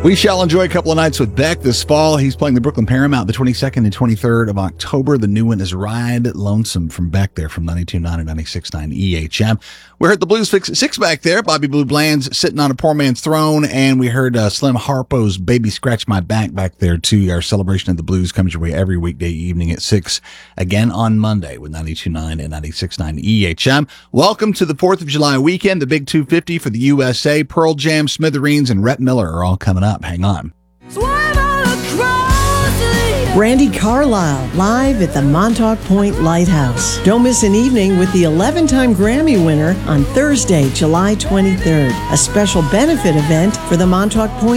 We shall enjoy a couple of nights with Beck this fall. He's playing the Brooklyn Paramount the 22nd and 23rd of October. The new one is Ride Lonesome from Beck there from 92.9 and 96.9 EHM. We heard the Blues Fix at 6 back there. Bobby Blue Bland's Sitting on a Poor Man's Throne. And we heard Slim Harpo's Baby Scratch My Back there too. Our celebration of the blues comes your way every weekday evening at 6. Again on Monday with 92.9 and 96.9 EHM. Welcome to the 4th of July weekend. The Big 250 for the USA. Pearl Jam, Smithereens, and Rhett Miller are all coming up. Hang on. Brandi Carlile, live at the Montauk Point Lighthouse. Don't miss an evening with the 11-time Grammy winner on Thursday, July 23rd. A special benefit event for the Montauk Point